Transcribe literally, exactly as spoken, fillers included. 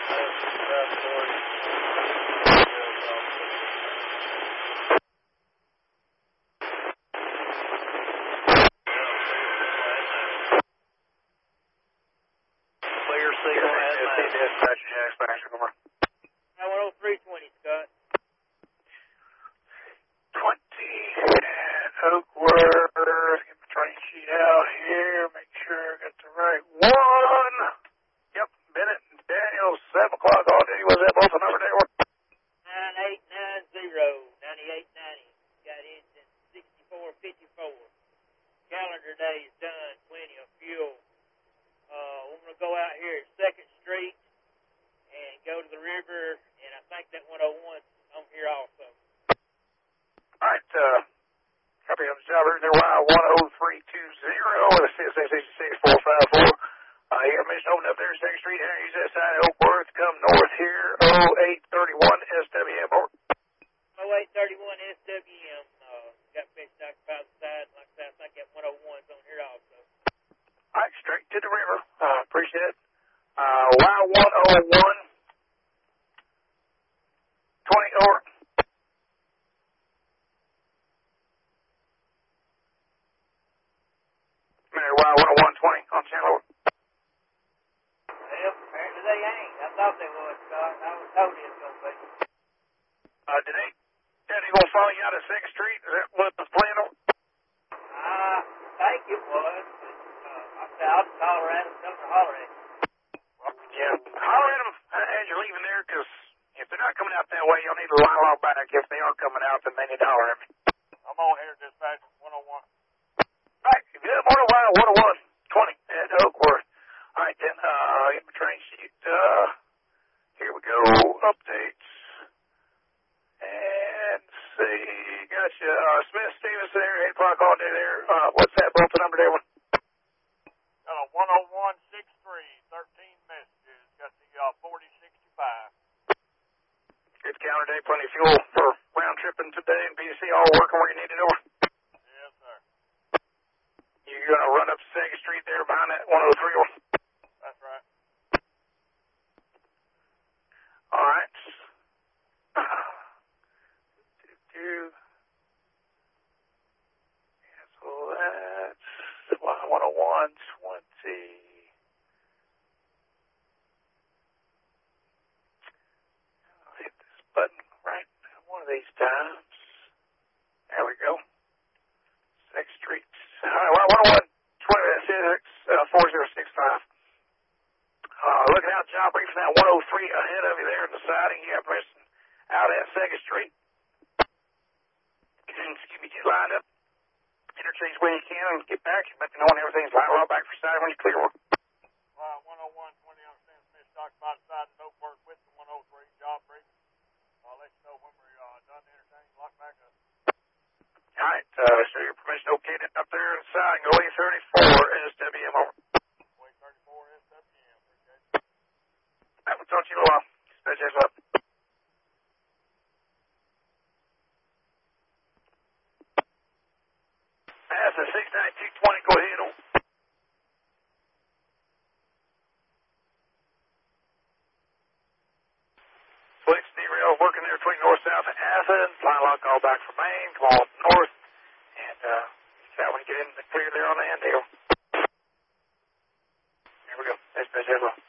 one oh three twenty, Scott. twenty and Oakworth. Get my train sheet out here. Make sure I got the right one. Yep, Bennett and Daniels, seven o'clock all day. Was that both the number there? nine eight nine zero, ninety-eight ninety. Got engine sixty-four fifty-four. Calendar day is done. Plenty of fuel. Uh, we're going to go out here at second Street and go to the river, and I think that one oh one's on here also. All right, uh, copy on the job there, Y one oh three two zero, the six six six four five four. Uh, here, mission open up there, second Street, here, use that sign at Oakworth, come north here, oh eight thirty-one S W M, over. oh eight thirty-one S W M, uh, got fish dock by the side, like I said, I think that one oh one's on here also. All right, straight to the river, uh, appreciate it. Uh, Y one oh one, twenty, over. Mary, Y one oh one, twenty, on channel, over. Well, apparently they ain't. I thought they was, Scott. I was told it was going to be. Uh, did they, did they gonna follow you out of second Street? Is that what was planned on? I think it was, but, uh, I said, I'll just holler at them, tell them to holler at you. Yeah, holler at them as you're leaving there, because if they're not coming out that way, you'll need to line off back. If they are coming out, then they need to holler at me. I'm on here, dispatch one oh one. Right, good morning, Y one oh one, twenty, at Oakworth. All right, then, uh, get my train sheet. Uh, here we go, updates. And see, gotcha. Uh, Smith Stevenson there, eight o'clock all day there. Uh, what's that Bolton number there? Got a one oh one six three, thirteen messages. Got the uh, forty sixty-five. Good counter day, plenty of fuel for round tripping today, and B C all working where you need it over. Yes, sir. You're going to run up second Street there behind that one oh three. That's right. All right. Do, cancel that. one oh one, twenty. I'll hit this button right one of these times. There we go. Second Street. All right, one oh one, twenty, that's uh, four zero six five. Uh, looking out, job briefing that one oh three ahead of you there in the siding. You have permission out at second Street. Excuse me, get lined up. Interchange where you can and get back. Let me know when everything's lined up back for side when you clear. Uh, one oh one, twenty, understand Smith stock by the side and Oakworth with the one oh three job briefing. I'll let you know when we're uh, done the interchange. Lock back up. All right, uh, show your permission okay to up there in the siding. Go eight thirty-four S W M, over. eight thirty-four S W M, appreciate it. All right, we'll talk to you in a little while. Stay safe up. That's a six nine two twenty, go ahead on. Flex derail working there between north south of Athens. Line lock all back from Maine. Come on north. And uh that when you get in the clear there on the end deal. Here we go. That's best as well.